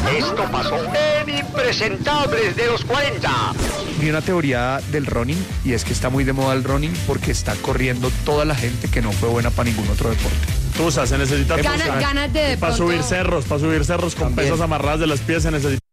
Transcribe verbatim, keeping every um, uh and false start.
Esto pasó en Impresentables de los cuarenta. Vi una teoría del running y es que está muy de moda el running porque está corriendo toda la gente que no fue buena para ningún otro deporte. Tusa, se necesita Ganas, ganas de de para pronto... subir cerros, para subir cerros con También. pesas amarradas de las pies se necesita.